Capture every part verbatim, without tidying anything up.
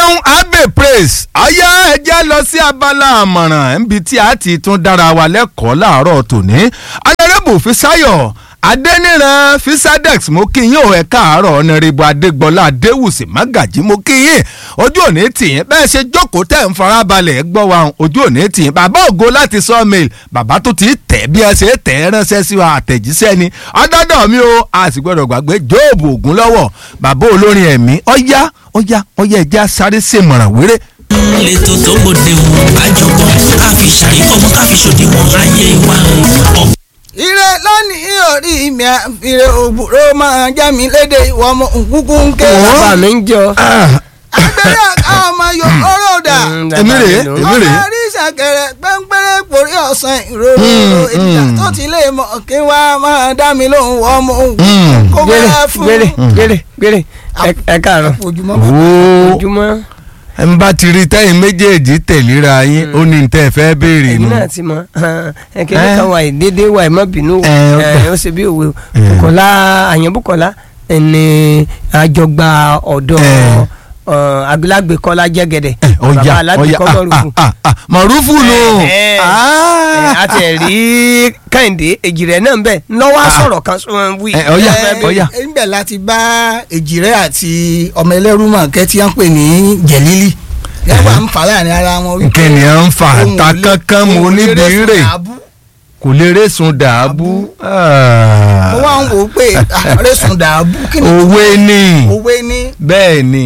ṣeun abe praise ọyá ẹjẹ lọ sí abala àmọ̀ràn níbi tí a ti tún dára wa lẹ́kọ̀ọ́ láàárọ̀ tòní Honorable Fisáyọ̀ Adéníran Fisadex mo kí yín o ẹ káàárọ̀ Honorable Adégbọlá Adéwùsì Mágàjí mo kí yín ojú òní tìyín bẹ́ẹ̀ ṣe jókòó tẹ̀ ń farabalẹ̀ gbọ́ wa ojú òní tìyín bàbá ògo láti sawmill bàbá tó ti tẹ̀ bí ẹ ṣe tẹ̀ ránṣẹ́ sí wa àtẹ̀jíṣẹ́ ni ọdọ́dọ̀ mi o a sì gbọ́dọ̀ gbàgbé Jóòbù Ògúnlọ́wọ̀ bàbá olórin ẹ̀mí ọ̀yá ọ̀yá ọ̀yá ẹja sáré ṣèmọ̀ràn wéré. lẹ́tọ̀ tó gbòde wò àjọpọ̀ káfí ṣàríkọ́mọ́ káfí ṣòdiwọ̀n ayé wa. ire lónìí orí mi àfihàn òbúrò máa já mi lédè ìwọ ọmọ nkúkú ń ké. bàbá mi ń jọ. agbẹ́rẹ́ àká ọmọ yòókù ròdà. èmi rè é èmi rè é. ọmọ rí ìṣàkẹrẹ pẹ́ńpẹ́rẹ́ porí ọ̀sán ìrorò èdìyà tó ti lè mọ̀ kí wá máa dá mi lóhùn ọmọ òun kó bẹ́ẹ̀ fún. gbére gbére gbére ẹ káàárọ̀. ojúmọ́ ojúmọ́. n bá ti rí tẹ́yìn méjèèjì tẹ̀léra yín ó ní tẹ́ fẹ́ béèrè nù. èmi náà ti mọ ẹkẹlẹ kan wà dédé wà ẹ má bínú ó ṣe bí òwe Bùkọ́lá Àyànbùkọ́lá ẹni àjọgbà ọ̀dọ̀ agbélágbé Kọ́lá Jẹ́gẹ̀dẹ̀ bàbá alágbé kọ́mọ̀rúfù. mọ̀rúfù nù. àti ẹ̀rí Kẹ́hìndé Èjìrẹ́ náà ń bẹ̀ lọ́wọ́ sọ̀rọ̀ kan wí. ọ̀yà ọ̀yà. níbẹ̀ láti bá Èjìrẹ́ àti ọmọ ẹlẹ́rú mọ̀ọ́kẹ́ tí wọ́n pè ní Jẹ̀lílì yàrá ń fà láàrin ara wọn. nkẹ́ni à ń fà ta kankan mo níbi rè kò lè rẹ́sùn dàábù. mo wá ń wò ó pé rẹ́sùn dàábù kí ni. òwe ni òwe ni. bẹ́ẹ̀ ni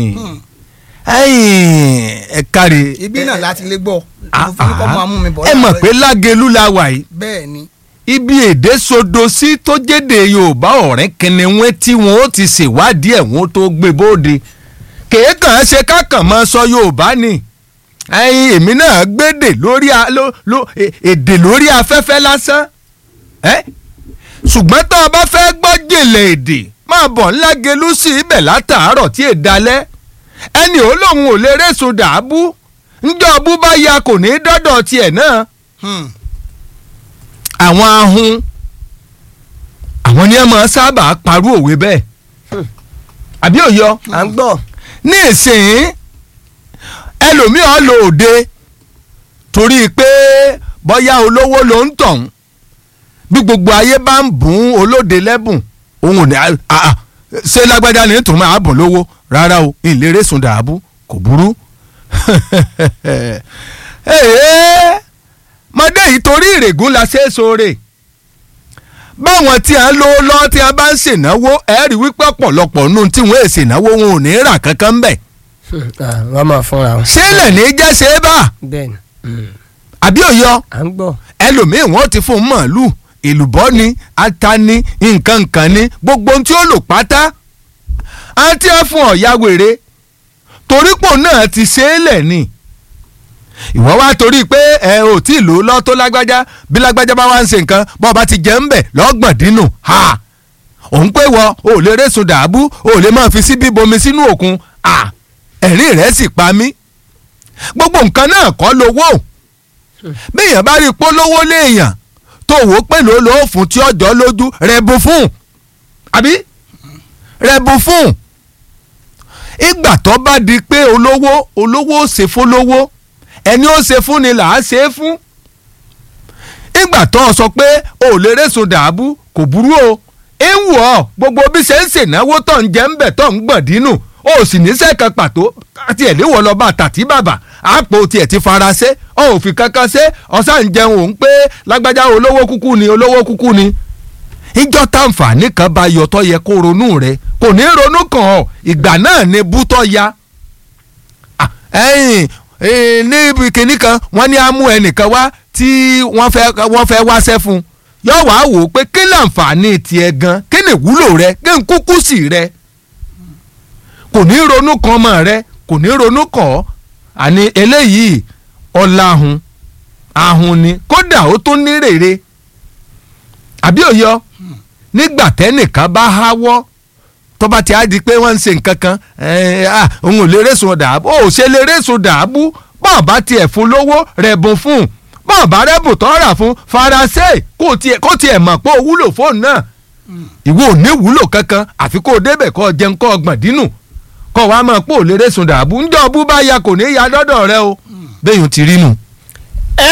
ẹ kárí. ibi náà láti lè gbọ́ ẹ mọ̀ pé Lágelú la wà yìí. bẹ́ẹ̀ ni. ibi èdè sodo sí tó jẹ́dẹ̀ Yorùbá ọ̀rẹ́ kìnìún tí wọn ó ti ṣèwádìí ẹ̀ wọ́n tó gbé bóde kèékàn ṣe kákàn máa sọ Yorùbá ni ẹyin èmi náà gbédè lórí èdè lórí afẹ́fẹ́ lásán ṣùgbọ́n tó o bá fẹ́ gbọ́ jèlè èdè máa bọ̀ Lágelú sí ibẹ̀ látàárọ̀ tí èdè alẹ́ ẹni ò lóun ò lè rẹ́sùn dàábù ńjọ́ ọbú bá ya kò ní dọ́dọ̀ tiẹ̀ náà àwọn ahun àwọn ni ẹ máa sábà parú òwe bẹ́ẹ̀ àbí òyọ à ń gbọ́ ní ìsìn ẹlòmíràn lò òde torí pé bóyá olówó ló ń tọ̀hún bí gbogbo ayé bá ń bùn olóde lẹ́bùn òun ò ní ṣé lágbájá ní tòun máa bùn lówó rárá o ìlérè sùn dàábù kò burú mọdé yìí torí ìrègùn la ṣe é sóore báwọn tí a ń lo lọ tí a bá ń ṣènáwó ẹ rí wípé ọ̀pọ̀lọpọ̀ nù tí wọ́n ṣènáwó wọn ò ní rà kankan ń bẹ̀. wọ́n máa fúnra wọn. ṣé lẹ̀ ní jẹ́ ṣe é bá. bẹ́ẹ̀ni. àbí òyọ. à ń gbọ́. ẹlòmíín wọ́n ti fún màálù èlùbọ́ ni ata ni nǹkan nǹkan ni gbogbo ohun tí ó lò pátá àti ẹ fún ọ̀ya wèrè torípò náà ti ṣe é lẹ̀ ni ìwọ wá torí pé ẹ ò tí ì lò ó lọ tó lágbájá bí lágbájá bá wá ń ṣe nǹkan bọ́ ọba ti jẹ́ ń bẹ̀ lọ́gbọ̀n dínú ha òun pé wọ ò lè rẹ́sùn dàábù ò lè máa fi síbí bomi sínú òkun à ẹ̀rín rẹ̀ sì pa mí gbogbo nǹkan náà kọ́ lówó bí èèyàn bá rí i pé lówó léèyàn tó wò ó pè ló lò ó fún tí ọjọ́ lójú rẹ̀ bù fún àbí rẹ̀ bù fún ìgbà tó bá di pé olówó olówó ó ṣe fólówó ẹni ó ṣe fún ni là á ṣe é fún ìgbà tó o sọ pé o ò lè rẹ́sùn dàábù kò burú o ń wọ̀ ọ́ gbogbo bí ṣe ń ṣènáwó tó ń jẹ́ ń bẹ̀ tó ń gbọ̀n dínú o sì níṣẹ́ kan pàtó àti ẹ̀léwọ̀ lọ́ba tàtí bàbà àpò tiẹ̀ ti fara ṣe ọ ò fi kankan ṣe ọ̀sán ń jẹun òun pé lágbájá olówó kúkú ni olówó kúkú ni ìjọ táǹfààní kan bá yọ tó yẹ kó ronú rẹ kò ní ronú kàn ọ́ ìgbà náà ni bú tó ya ẹ̀yìn níbi kìíní kan wọ́n ní á mú ẹnìkan wá tí wọ́n fẹ́ wọ́n fẹ́ wáṣẹ́ fún un yóò wá wò ó pé kí láǹfààní tiẹ̀ gan kí ni ìwúlò rẹ kí n kúkú sí rẹ kò ní ronú kan mọ́ rẹ kò ní ronú kàn ọ́ àní eléyìí ọ̀làhùn ahùn ni kódà ó tún ní rèrè àbí òyọ nígbà tẹ́nìkan bá háwọ́ tó bá ti á di pé wọ́n ń ṣe nǹkan kan òun ò lè rẹ́sùn dàábù ó ṣe lè rẹ́sùn dàábù bọ́ọ̀ bá tiẹ̀ fún lówó rẹ̀bùn fún bọ́ọ̀ bá rẹ́bùn tó rà fún faransé kó tiẹ̀ kó tiẹ̀ mọ̀ pé ó wúlò fóònù náà ìwọ ò ní wúlò kankan àfi kó o débẹ̀ kó o jẹun kó o gbọ̀n dínú kọ́ wa máa pò lérè sùn dàbú ńjọ́ bú bá ya kò ní ya dọ́dọ̀ rẹ o bẹ́yìn ti rí nù.